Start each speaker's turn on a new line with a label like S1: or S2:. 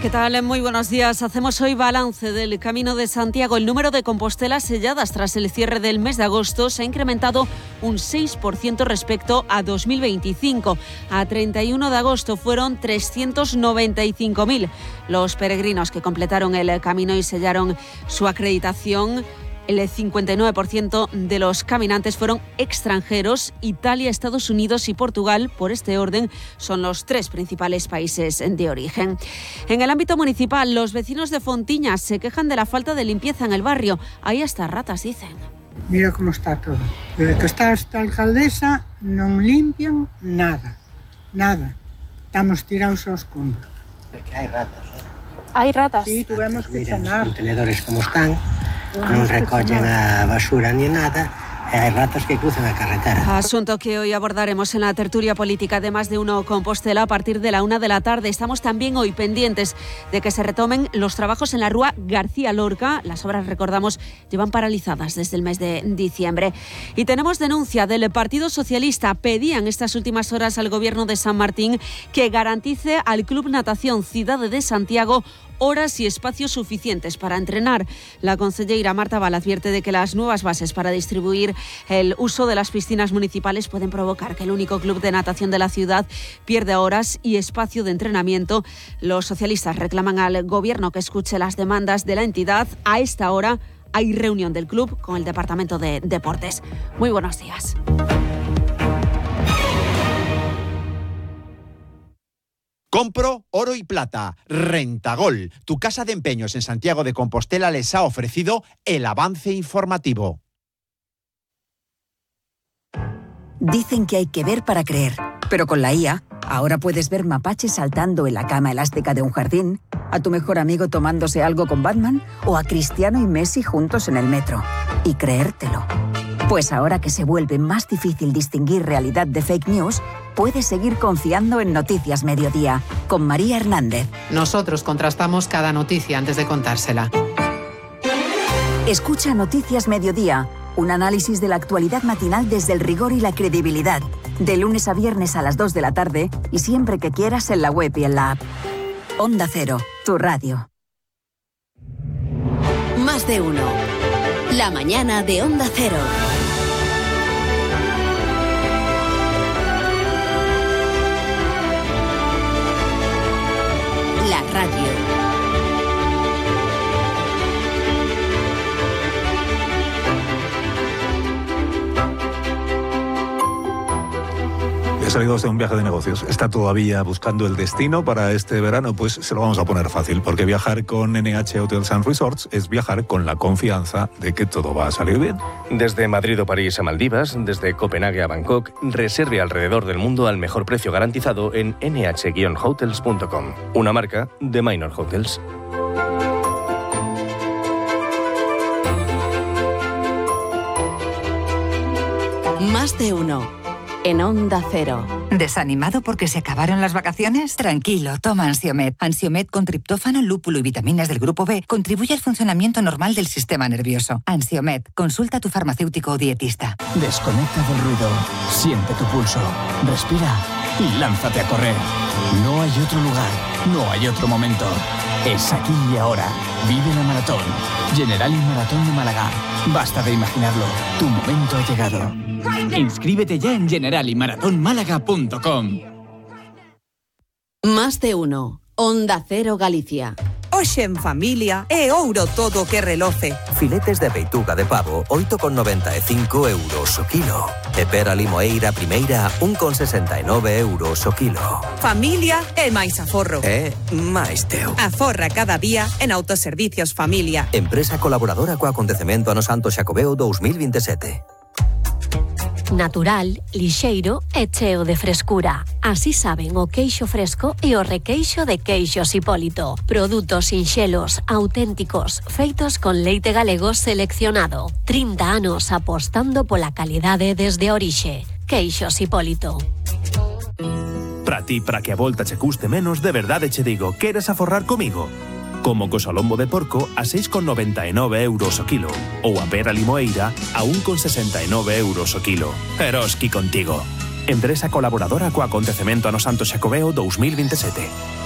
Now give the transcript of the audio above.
S1: ¿Qué tal? Muy buenos días. Hacemos hoy balance del Camino de Santiago. El número de Compostelas selladas tras el cierre del mes de agosto se ha incrementado un 6% respecto a 2025. A 31 de agosto fueron 395.000 los peregrinos que completaron el camino y sellaron su acreditación. El 59% de los caminantes fueron extranjeros. Italia, Estados Unidos y Portugal, por este orden, son los 3 principales países de origen. En el ámbito municipal, los vecinos de Fontiñas se quejan de la falta de limpieza en el barrio. Hay hasta ratas, dicen.
S2: Mira como está todo. Desde que está esta alcaldesa non limpian nada. Estamos tirados aos escombros.
S3: Porque hai ratas,
S4: Hai ratas?
S2: Sí, tuvemos que
S3: Os
S2: sanar.
S3: contenedores como están, non recollen a basura ni nada, e hai ratas que cruzan a carretera.
S1: Asunto que hoy abordaremos en la tertulia política de Más de Uno Compostela a partir de la 1 de la tarde. Estamos también hoy pendientes de que se retomen los trabajos en la Rúa García Lorca. Las obras, recordamos, llevan paralizadas desde el mes de diciembre. Y tenemos denuncia del Partido Socialista. Pedían estas últimas horas al Gobierno de San Martín que garantice al Club Natación Cidade de Santiago horas y espacios suficientes para entrenar. La concelleira Marta Val advierte de que las nuevas bases para distribuir el uso de las piscinas municipales pueden provocar que el único club de natación de la ciudad pierda horas y espacio de entrenamiento. Los socialistas reclaman al Gobierno que escuche las demandas de la entidad. A esta hora hay reunión del club con el Departamento de Deportes. Muy buenos días.
S5: Compro oro y plata. Rentagol, tu casa de empeños en Santiago de Compostela, les ha ofrecido el avance informativo.
S6: Dicen que hay que ver para creer, pero con la IA, ahora puedes ver mapaches saltando en la cama elástica de un jardín, a tu mejor amigo tomándose algo con Batman o a Cristiano y Messi juntos en el metro. Y creértelo. Pues ahora que se vuelve más difícil distinguir realidad de fake news, puedes seguir confiando en Noticias Mediodía, con María Hernández.
S7: Nosotros contrastamos cada noticia antes de contársela.
S6: Escucha Noticias Mediodía, un análisis de la actualidad matinal desde el rigor y la credibilidad. De lunes a viernes a las 2 de la tarde y siempre que quieras en la web y en la app. Onda Cero, tu radio.
S8: Más de uno. La mañana de Onda Cero. La radio.
S9: He salido de un viaje de negocios. ¿Está todavía buscando el destino para este verano? Pues se lo vamos a poner fácil, porque viajar con NH Hotels & Resorts es viajar con la confianza de que todo va a salir bien.
S10: Desde Madrid o París a Maldivas, desde Copenhague a Bangkok, reserve alrededor del mundo al mejor precio garantizado en nh-hotels.com, una marca de Minor Hotels.
S8: Más de uno. En Onda Cero.
S11: ¿Desanimado porque se acabaron las vacaciones? Tranquilo, toma Ansiomed. Ansiomed con triptófano, lúpulo y vitaminas del grupo B contribuye al funcionamiento normal del sistema nervioso. Ansiomed, consulta a tu farmacéutico o dietista.
S12: Desconecta del ruido, siente tu pulso, respira y lánzate a correr. No hay otro lugar, no hay otro momento. Es aquí y ahora. Vive la maratón. Generali Maratón de Málaga. Basta de imaginarlo. Tu momento ha llegado. Inscríbete ya en generaliMaratónmálaga.com.
S8: Más de uno. Onda Cero Galicia.
S13: Hoxe en familia é ouro todo que reloce.
S14: Filetes de peituga de pavo, 8,95 euros o kilo. E pera limoeira primeira, 1,69 euros o kilo.
S13: Familia é máis aforro.
S14: É máis teu.
S13: Aforra cada día en Autoservicios Familia.
S14: Empresa colaboradora co acontecemento Ano Santo Xacobeo 2027.
S15: Natural, lixeiro e cheo de frescura. Así saben o queixo fresco e o requeixo de Queixos Hipólito. Produtos sinxelos, auténticos, feitos con leite galego seleccionado. 30 anos apostando pola calidade desde a orixe. Queixos Hipólito.
S16: Para ti, para que a volta che custe menos, de verdade che digo, queres aforrar comigo? Como co salombo de porco a 6,99 euros o kilo ou a pera limoeira a 1,69 euros o kilo. Eroski contigo. Empresa colaboradora co acontecemento Ano Santo Xacobeo 2027.